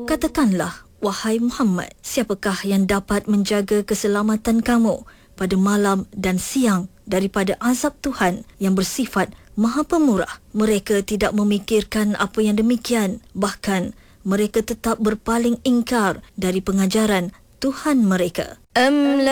Katakanlah, wahai Muhammad, siapakah yang dapat menjaga keselamatan kamu pada malam dan siang daripada azab Tuhan yang bersifat Maha Pemurah? Mereka tidak memikirkan apa yang demikian. Bahkan, mereka tetap berpaling ingkar dari pengajaran Tuhan mereka.